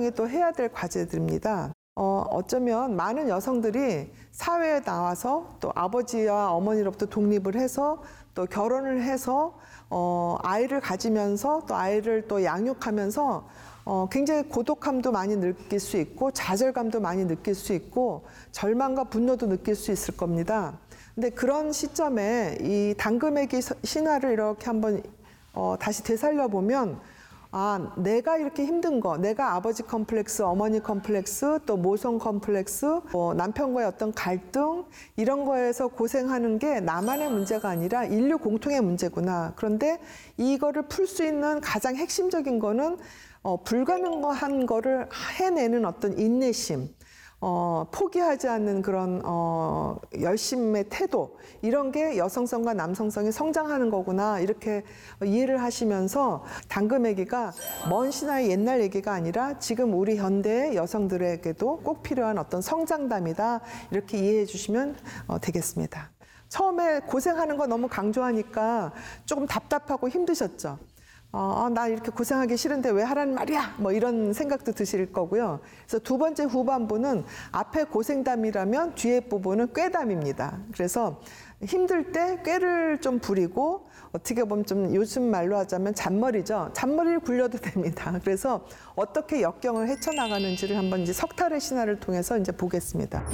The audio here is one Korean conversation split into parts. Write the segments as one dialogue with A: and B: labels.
A: 여성이 또 해야 될 과제들입니다. 어쩌면 많은 여성들이 사회에 나와서 또 아버지와 어머니로부터 독립을 해서 또 결혼을 해서 아이를 가지면서 또 아이를 또 양육하면서 굉장히 고독함도 많이 느낄 수 있고 좌절감도 많이 느낄 수 있고 절망과 분노도 느낄 수 있을 겁니다. 근데 그런 시점에 이 당금액이 신화를 이렇게 한번 다시 되살려 보면 내가 이렇게 힘든 거, 내가 아버지 컴플렉스, 어머니 컴플렉스, 또 모성 컴플렉스, 남편과의 어떤 갈등 이런 거에서 고생하는 게 나만의 문제가 아니라 인류 공통의 문제구나. 그런데 이거를 풀 수 있는 가장 핵심적인 거는 불가능한 거를 해내는 어떤 인내심, 포기하지 않는 그런 열심의 태도 이런 게 여성성과 남성성이 성장하는 거구나 이렇게 이해를 하시면서 당금애기가 먼 신화의 옛날 얘기가 아니라 지금 우리 현대의 여성들에게도 꼭 필요한 어떤 성장담이다 이렇게 이해해 주시면 되겠습니다. 처음에 고생하는 거 너무 강조하니까 조금 답답하고 힘드셨죠? 나 이렇게 고생하기 싫은데 왜 하라는 말이야? 뭐 이런 생각도 드실 거고요. 그래서 두 번째 후반부는 앞에 고생담이라면 뒤에 부분은 꾀담입니다. 그래서 힘들 때 꾀를 좀 부리고 어떻게 보면 좀 요즘 말로 하자면 잔머리죠. 잔머리를 굴려도 됩니다. 그래서 어떻게 역경을 헤쳐나가는지를 한번 이제 석탈의 신화를 통해서 이제 보겠습니다.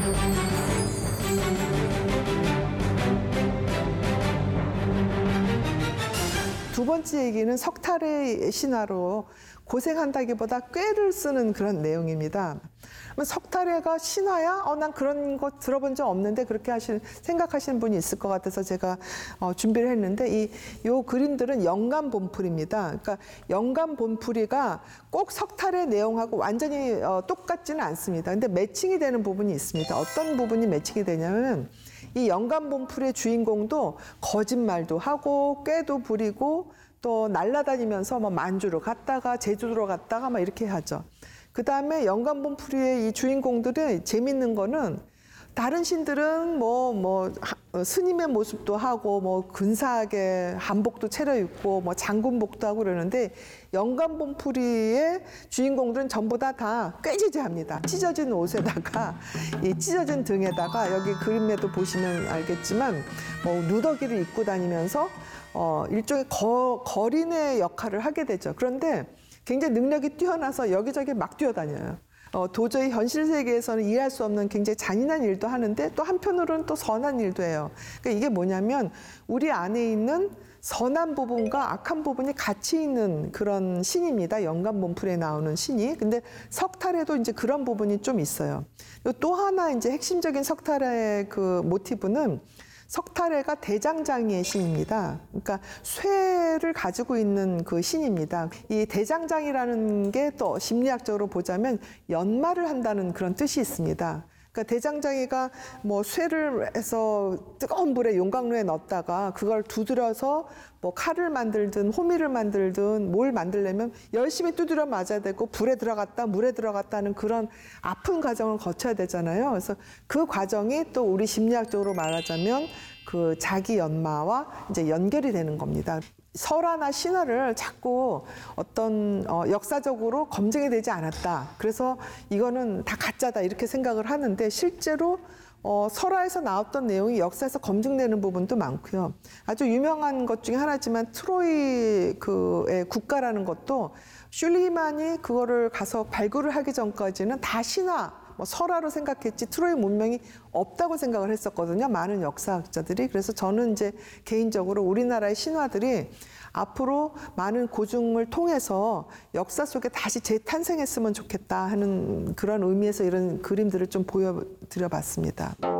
A: 두 번째 얘기는 석탈의 신화로 고생한다기보다 꾀를 쓰는 그런 내용입니다. 석탈해가 신화야? 난 그런 거 들어본 적 없는데 그렇게 생각하시는 분이 있을 것 같아서 제가 준비를 했는데 요 그림들은 영감 본풀이입니다. 그러니까 영감 본풀이가 꼭 석탈의 내용하고 완전히 똑같지는 않습니다. 근데 매칭이 되는 부분이 있습니다. 어떤 부분이 매칭이 되냐면 이 영감 본풀이의 주인공도 거짓말도 하고 꾀도 부리고 또 날아다니면서 뭐 만주로 갔다가 제주도로 갔다가 막 이렇게 하죠. 그 다음에 영감 본풀이의 이 주인공들의 재밌는 거는 다른 신들은 스님의 모습도 하고 뭐 근사하게 한복도 차려입고 뭐 장군복도 하고 그러는데 영감 본풀이의 주인공들은 전부 다 꾀지지합니다. 찢어진 옷에다가 이 찢어진 등에다가 여기 그림에도 보시면 알겠지만 누더기를 입고 다니면서 일종의 거린의 역할을 하게 되죠. 그런데 굉장히 능력이 뛰어나서 여기저기 막 뛰어다녀요. 도저히 현실 세계에서는 이해할 수 없는 굉장히 잔인한 일도 하는데 또 한편으로는 또 선한 일도 해요. 그러니까 이게 뭐냐면 우리 안에 있는 선한 부분과 악한 부분이 같이 있는 그런 신입니다. 영감 본풀에 나오는 신이. 근데 석탈에도 이제 그런 부분이 좀 있어요. 또 하나 이제 핵심적인 석탈의 그 모티브는 석탈해가 대장장이의 신입니다. 그러니까 쇠를 가지고 있는 그 신입니다. 이 대장장이라는 게 또 심리학적으로 보자면 연말을 한다는 그런 뜻이 있습니다. 그러니까 대장장이가 쇠를 해서 뜨거운 불에 용광로에 넣었다가 그걸 두드려서 칼을 만들든 호미를 만들든 뭘 만들려면 열심히 두드려 맞아야 되고 불에 들어갔다 물에 들어갔다 하는 그런 아픈 과정을 거쳐야 되잖아요. 그래서 그 과정이 또 우리 심리학적으로 말하자면 그 자기 연마와 이제 연결이 되는 겁니다. 설화나 신화를 자꾸 어떤 역사적으로 검증이 되지 않았다. 그래서 이거는 다 가짜다 이렇게 생각을 하는데 실제로 설화에서 나왔던 내용이 역사에서 검증되는 부분도 많고요. 아주 유명한 것 중에 하나지만 트로이의 국가라는 것도 슐리만이 그거를 가서 발굴을 하기 전까지는 다 신화, 설화로 생각했지 트로이 문명이 없다고 생각을 했었거든요. 많은 역사학자들이. 그래서 저는 이제 개인적으로 우리나라의 신화들이 앞으로 많은 고증을 통해서 역사 속에 다시 재탄생했으면 좋겠다 하는 그런 의미에서 이런 그림들을 좀 보여드려 봤습니다.